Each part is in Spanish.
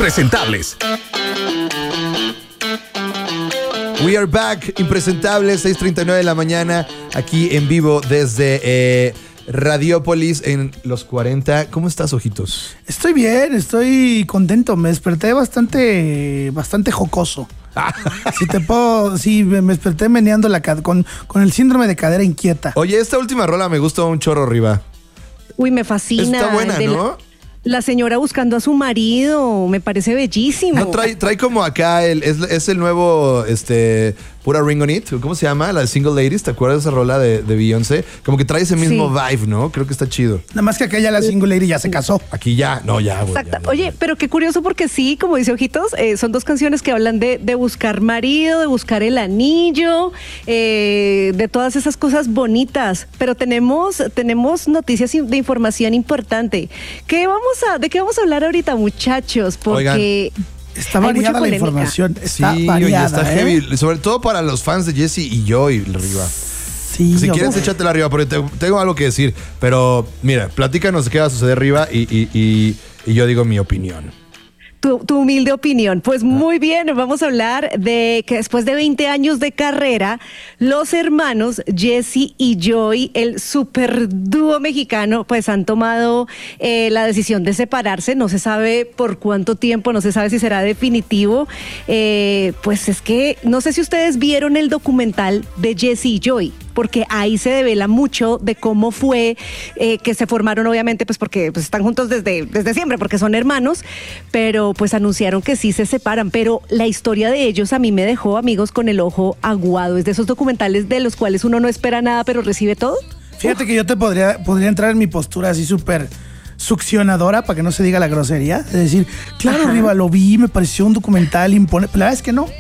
Impresentables. We are back, Impresentables, 6:39 de la mañana, aquí en vivo desde Radiópolis en los 40. ¿Cómo estás, Ojitos? Estoy bien, estoy contento. Me desperté bastante jocoso. Me desperté meneando con el síndrome de cadera inquieta. Oye, esta última rola me gusta un chorro, Riva. Uy, me fascina. Está buena, ¿no? La señora buscando a su marido, me parece bellísimo. No, trae como acá, es el nuevo, Pura Ring on It, ¿cómo se llama? La de Single Ladies, ¿te acuerdas de esa rola de Beyoncé? Como que trae ese mismo vibe, ¿no? Creo que está chido. Nada más que acá ya la Single Lady ya se casó. Aquí ya, no, ya, güey. Exacto. Ya. Oye, pero qué curioso porque sí, como dice Ojitos, son dos canciones que hablan de buscar marido, de buscar el anillo, de todas esas cosas bonitas. Pero tenemos noticias de información importante. ¿De qué vamos a hablar ahorita, muchachos? Porque... Oigan. Está variada la información. Está variada, está heavy. Sobre todo para los fans de Jesse y Joy, Riva. Sí, si quieres, échatela arriba, porque tengo algo que decir. Pero, mira, platícanos qué va a suceder, Riva, y yo digo mi opinión. Tu humilde opinión. Pues muy bien, vamos a hablar de que después de 20 años de carrera, los hermanos Jesse y Joy, el super dúo mexicano, pues han tomado la decisión de separarse. No se sabe por cuánto tiempo, no se sabe si será definitivo. Pues es que no sé si ustedes vieron el documental de Jesse y Joy, porque ahí se devela mucho de cómo fue que se formaron, obviamente, pues porque pues, están juntos desde siempre, porque son hermanos, pero pues anunciaron que sí se separan. Pero la historia de ellos a mí me dejó, amigos, con el ojo aguado. Es de esos documentales de los cuales uno no espera nada, pero recibe todo. Fíjate que yo te podría entrar en mi postura así súper succionadora, para que no se diga la grosería, es decir, claro, Riva, lo vi, me pareció un documental imponente. La verdad es que no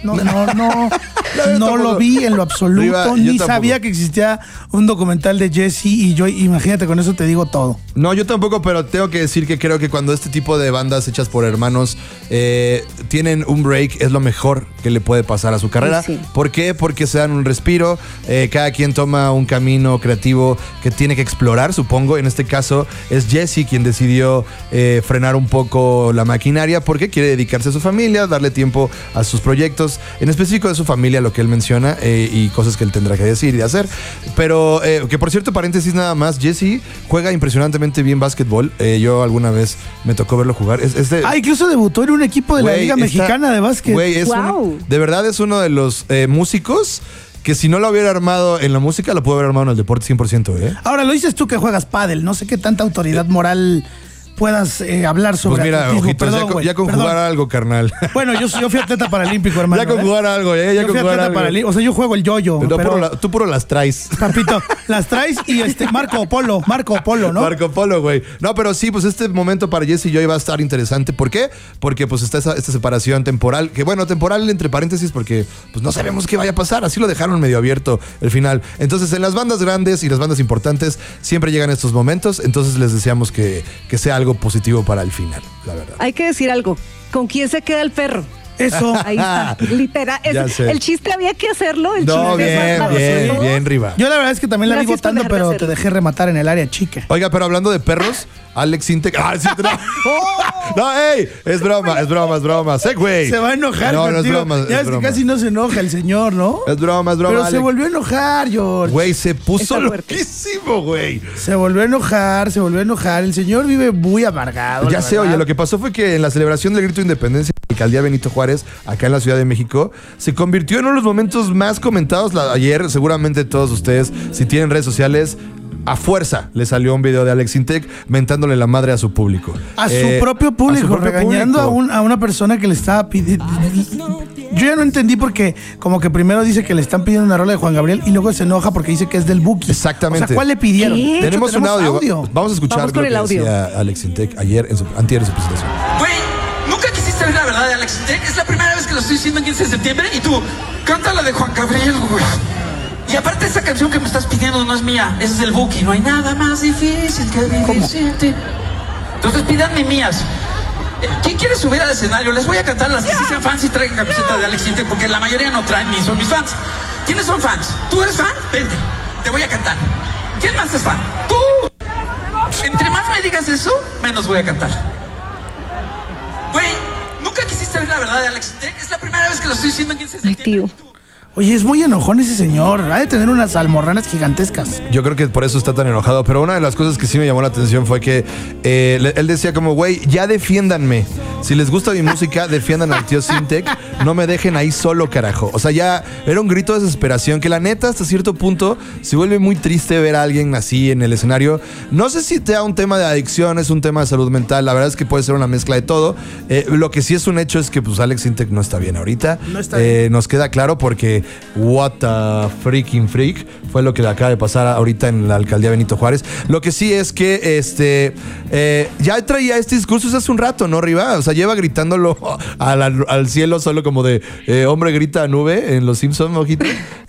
lo vi en lo absoluto, Riva, ni sabía que existía un documental de Jesse y Joy. Imagínate, con eso te digo todo. No, yo tampoco, pero tengo que decir que creo que cuando este tipo de bandas hechas por hermanos tienen un break, es lo mejor que le puede pasar a su carrera. Sí. ¿Por qué? Porque se dan un respiro, cada quien toma un camino creativo que tiene que explorar, supongo. En este caso es Jesse quien decidió frenar un poco la maquinaria porque quiere dedicarse a su familia, darle tiempo a sus proyectos, en específico de su familia, lo que él menciona, y cosas que él tendrá que decir y hacer. Pero, que por cierto, paréntesis nada más, Jesse juega impresionantemente bien básquetbol. Yo alguna vez me tocó verlo jugar. Incluso debutó en un equipo de la Liga Mexicana de Básquet. Güey, de verdad es uno de los músicos que si no lo hubiera armado en la música, lo pudo haber armado en el deporte 100%, ¿eh? Ahora, lo dices tú que juegas pádel. No sé qué tanta autoridad moral puedas hablar sobre pues mira, atletismo. Ojitos, ya con jugar algo, carnal. Bueno, yo fui atleta paralímpico, hermano. Ya con jugar algo, ya con jugar algo. O sea, yo juego el yo-yo. Tú puro las traes. Papito, las traes y Marco Polo, ¿no? Marco Polo, güey. No, pero sí, pues este momento para Jesse y Joy va a estar interesante. ¿Por qué? Porque pues está esta separación temporal, que bueno, temporal entre paréntesis, porque pues no sabemos qué vaya a pasar. Así lo dejaron medio abierto el final. Entonces, en las bandas grandes y las bandas importantes siempre llegan estos momentos. Entonces les deseamos que sea algo positivo para el final, la verdad. Hay que decir algo. ¿Con quién se queda el perro? Eso. Ahí está, literal. El chiste había que hacerlo. Bien, Riva. Yo la verdad es que también la vi votando, pero te dejé rematar en el área chica. Oiga, pero hablando de perros, Alex Intec. No, ey, es broma. Segway. Se va a enojar. No es broma. Ya es que casi no se enoja el señor, ¿no? Es broma. Pero Alex se volvió a enojar, George. Güey, se puso loquísimo, güey. Se volvió a enojar. El señor vive muy amargado. Ya sé, oye, lo que pasó fue que en la celebración del grito de independencia de la alcaldía Benito Juárez, acá en la Ciudad de México, se convirtió en uno de los momentos más comentados ayer. Seguramente todos ustedes, si tienen redes sociales, a fuerza le salió un video de Alex Intec mentándole la madre a su público. A su propio público, regañando a una persona que le estaba pidiendo. Yo ya no entendí porque como que primero dice que le están pidiendo una rola de Juan Gabriel y luego se enoja porque dice que es del Buki. Exactamente. O sea, ¿cuál le pidieron? Tenemos un audio. Vamos a escuchar con el audio. Decía Alex Intec antier en su presentación. Güey, ¿nunca quisiste ver la verdad de Alex Intec? Es la primera vez que lo estoy diciendo el 15 de septiembre y tú, canta la de Juan Gabriel, güey. Y aparte esa canción que me estás pidiendo no es mía, esa es del Buki. No hay nada más difícil que vivir sin ti. Entonces pídanme mías. ¿Quién quiere subir al escenario? Les voy a cantar las que sí sean fans y traigan camiseta de Alex Intec, porque la mayoría no traen ni son mis fans. ¿Quiénes son fans? ¿Tú eres fan? Vente, te voy a cantar. ¿Quién más es fan? ¡Tú! Entre más me digas eso, menos voy a cantar. Güey, ¿nunca Alex Intec. Es la primera vez que lo estoy diciendo en 15 de Ay, septiembre. tío. Oye, es muy enojón ese señor. Ha de tener unas almorranas gigantescas. Yo creo que por eso está tan enojado. Pero una de las cosas que sí me llamó la atención fue que él decía como, güey, ya defiéndanme. Si les gusta mi música, defiendan al tío Sintec. No me dejen ahí solo, carajo. O sea, ya era un grito de desesperación que la neta, hasta cierto punto, se vuelve muy triste ver a alguien así en el escenario. No sé si sea un tema de adicción, es un tema de salud mental. La verdad es que puede ser una mezcla de todo. Lo que sí es un hecho es que pues Alex Sintec no está bien ahorita. No está bien. Nos queda claro porque what the freaking freak fue lo que le acaba de pasar ahorita en la alcaldía Benito Juárez. Lo que sí es que ya traía este discurso hace un rato, ¿no, Riva? O sea, lleva gritándolo al cielo solo como de hombre grita a nube en Los Simpsons, mojito.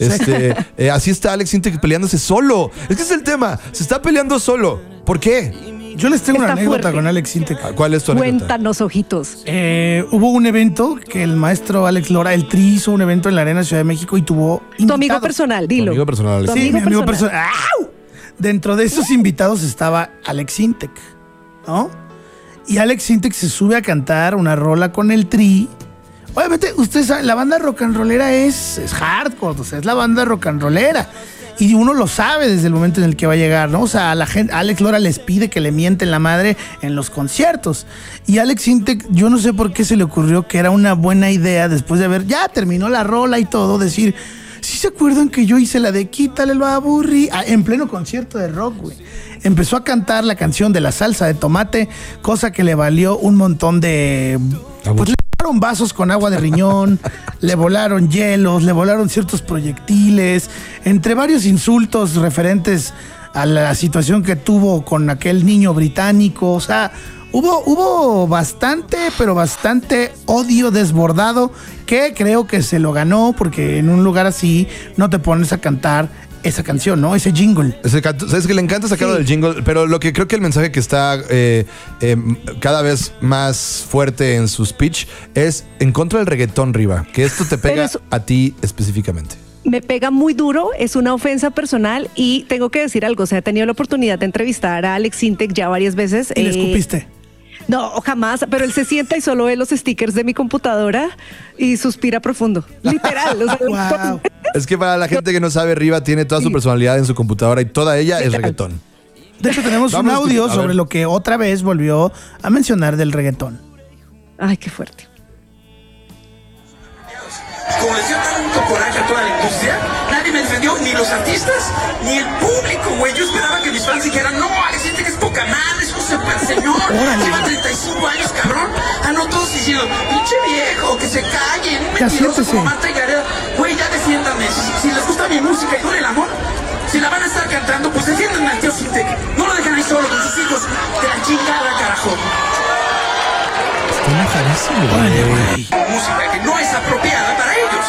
Así está Alex Sintec peleándose solo. Es que es el tema. Se está peleando solo. ¿Por qué? Yo les tengo una Está anécdota fuerte. con Alex Sintec. ¿Cuál es tu anécdota? Cuéntanos, ojitos. Hubo un evento que el maestro Alex Lora, el Tri, hizo un evento en la Arena Ciudad de México y tuvo invitados. Tu amigo personal, dilo. Tu amigo personal, Alex. Tu Sí, mi amigo personal. personal. ¡Au! Dentro de esos invitados estaba Alex Sintec, ¿no? Y Alex Sintec se sube a cantar una rola con el Tri. Obviamente, ustedes saben, la banda rock and rollera es hardcore, o sea, es la banda rock and rollera. Y uno lo sabe desde el momento en el que va a llegar, ¿no? O sea, a la gente, Alex Lora les pide que le mienten la madre en los conciertos. Y Alex Sintec, yo no sé por qué se le ocurrió que era una buena idea, después de haber, ya terminó la rola y todo, decir, ¿sí se acuerdan que yo hice la de Quítale el baburri? En pleno concierto de rock, güey. Empezó a cantar la canción de la salsa de tomate, cosa que le valió un montón de... Pues le volaron vasos con agua de riñón, le volaron hielos, le volaron ciertos proyectiles, entre varios insultos referentes a la situación que tuvo con aquel niño británico. O sea, hubo bastante, pero bastante odio desbordado que creo que se lo ganó, porque en un lugar así no te pones a cantar esa canción, ¿no? Ese jingle. Sabes que le encanta sacarlo del jingle, pero lo que creo que el mensaje que está cada vez más fuerte en su speech es en contra del reggaetón, Riva, que esto te pega a ti específicamente. Me pega muy duro, es una ofensa personal y tengo que decir algo, o sea, he tenido la oportunidad de entrevistar a Alex Sintec ya varias veces. Y le escupiste. No, jamás, pero él se sienta y solo ve los stickers de mi computadora y suspira profundo, literal. O sea, Wow. Es que para la gente que no sabe, Riva tiene toda su personalidad en su computadora y toda ella es reggaetón. De hecho, tenemos un Vamos a audio escuchar, a ver. sobre lo que otra vez volvió a mencionar del reggaetón. Ay, qué fuerte. Como les dio tanto coraje a toda la industria, nadie me defendió, ni los artistas, ni el público, güey. Yo esperaba que mis fans dijeran, no, Alex Sintec es poca madre, es un super señor, lleva 35 años, cabrón. No todos diciendo, pinche viejo, que se callen, un Ya mentiroso siéntese. como Marta y Gareda. Güey, ya defiéndanme, si les gusta mi música y duele el amor, si la van a estar cantando, pues defiéndanme al tío Sintec. No lo dejen ahí solo con sus hijos, de la chingada, carajo. Está enojadísimo, güey. Música que no es apropiada para ellos.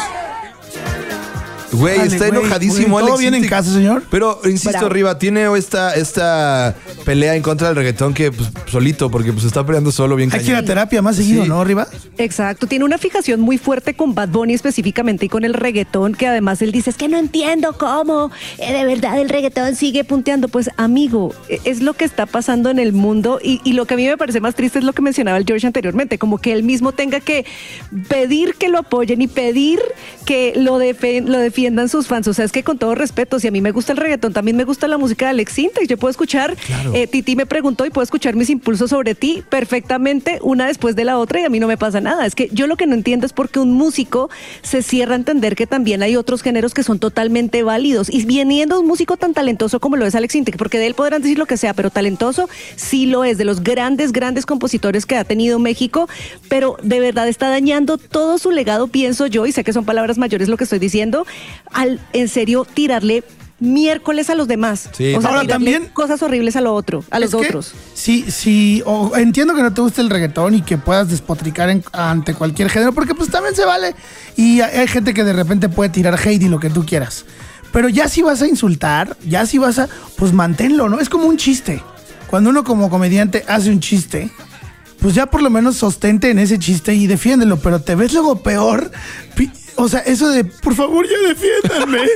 Güey, Dale, está güey. enojadísimo, ¿Todo Alex bien en Sintec. casa, señor? Pero, insisto, Bravo. Riva, tiene esta pelea en contra del reggaetón que pues, solito, porque pues está peleando solo bien Hay que ir a cañón. terapia más seguido, Sí. ¿no, Riva? Exacto, tiene una fijación muy fuerte con Bad Bunny específicamente y con el reggaetón, que además él dice, es que no entiendo cómo de verdad el reggaetón sigue punteando. Pues amigo, es lo que está pasando en el mundo y lo que a mí me parece más triste es lo que mencionaba el George anteriormente, como que él mismo tenga que pedir que lo apoyen y pedir que lo defiendan sus fans. O sea, es que con todo respeto, si a mí me gusta el reggaetón, también me gusta la música de Alex Sintec. Yo puedo escuchar, Titi me preguntó y puedo escuchar mis impulsos sobre ti perfectamente, una después de la otra, y a mí no me pasa nada. Es que yo lo que no entiendo es por qué un músico se cierra a entender que también hay otros géneros que son totalmente válidos. Y viniendo un músico tan talentoso como lo es Alex Sintec, porque de él podrán decir lo que sea, pero talentoso sí lo es, de los grandes compositores que ha tenido México, pero de verdad está dañando todo su legado, pienso yo, y sé que son palabras mayores lo que estoy diciendo, al en serio tirarle miércoles a los demás. Sí. O sea, Ahora tirarle también- cosas horribles a lo otro, a los Es que otros. Sí, entiendo que no te guste el reggaetón y que puedas despotricar ante cualquier género, porque pues también se vale. Y hay gente que de repente puede tirar hate y lo que tú quieras. Pero ya si vas a insultar, ya si vas a, pues manténlo, ¿no? Es como un chiste. Cuando uno como comediante hace un chiste, pues ya por lo menos sostente en ese chiste y defiéndelo, pero te ves luego peor. O sea, eso de, por favor, ya defiéndanme.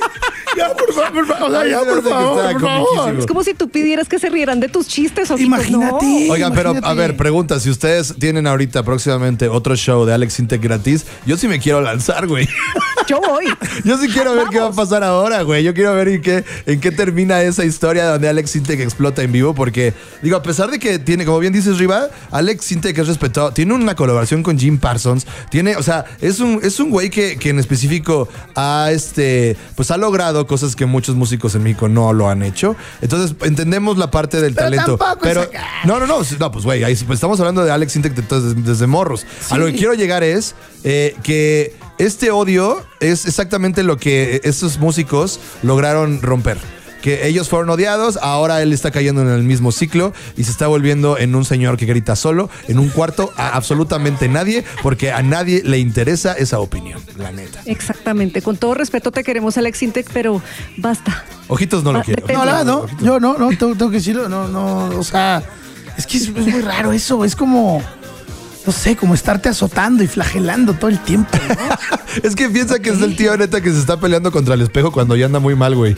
Ya, por favor, o sea, ya, por favor. Es como si tú pidieras que se rieran de tus chistes. Ojitos. Imagínate. No. Oigan, pero Imagínate. a ver, pregunta, si ustedes tienen ahorita próximamente otro show de Alex Intec gratis, yo sí me quiero lanzar, güey. Yo voy. Yo sí quiero ver qué va a pasar ahora, güey. Yo quiero ver en qué termina esa historia donde Alex Intec explota en vivo, porque, digo, a pesar de que tiene, como bien dices, Riva, Alex Intec es respetado, tiene una colaboración con Jim Parsons, tiene, o sea, es un güey que en específico pues ha logrado cosas que muchos músicos en México no lo han hecho. Entonces, entendemos la parte del Pero talento. tampoco Pero es acá. no, pues güey, ahí pues, estamos hablando de Alex Intec desde morros. A lo que quiero llegar es que este odio es exactamente lo que esos músicos lograron romper. Que ellos fueron odiados, ahora él está cayendo en el mismo ciclo y se está volviendo en un señor que grita solo, en un cuarto a absolutamente nadie, porque a nadie le interesa esa opinión, la neta. Exactamente. Con todo respeto te queremos, Alex Intec, pero basta. Ojitos no lo Ah, quiero. depende. No, la verdad, no. Yo no, tengo que decirlo. No, o sea, es que es muy raro eso. Es como, no sé, como estarte azotando y flagelando todo el tiempo, ¿no? Es que piensa que es el tío neta que se está peleando contra el espejo cuando ya anda muy mal, güey.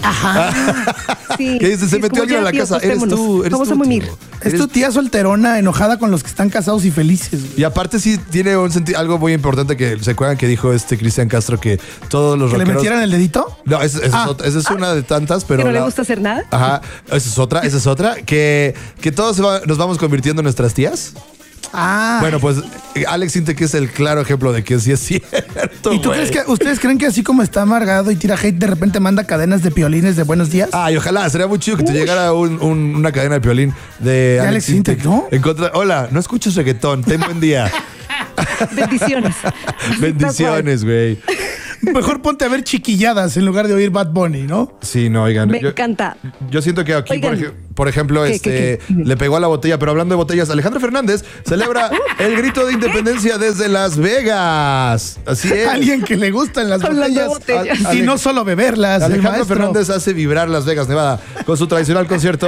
Sí, ¿Qué dices? Se es metió como alguien a ya, la tío, casa. Eres acostémonos. tú, Vamos a mimir. tío. Es tu tía solterona enojada con los que están casados y felices. Güey. Y aparte sí tiene algo muy importante que se acuerdan que dijo Cristian Castro, que todos los ¿Que le rockeros... metieran el dedito? No, esa es una de tantas, pero... ¿Que no le gusta hacer nada? Ajá, esa es otra. Que todos nos vamos convirtiendo en nuestras tías. Ah. Bueno, pues Alex Intec es el claro ejemplo de que sí es cierto. ¿Y tú güey. crees que ustedes creen que así como está amargado y tira hate, de repente manda cadenas de piolines de buenos días? Ay, ojalá, sería muy chido que te llegara una cadena de piolín de Alex Intec, ¿no? En contra, hola, no escuches reggaetón, ten buen día. Bendiciones. Bendiciones, güey. Mejor ponte a ver chiquilladas en lugar de oír Bad Bunny, ¿no? Sí, no, oigan. Me encanta. Yo siento que aquí, Oigan. por ejemplo, ¿Qué? le pegó a la botella, pero hablando de botellas, Alejandro Fernández celebra el grito de independencia desde Las Vegas. Así es. Alguien que le gustan las Hablando de botellas. botellas. Y no solo beberlas. el Alejandro maestro. Fernández hace vibrar Las Vegas, Nevada, con su tradicional concierto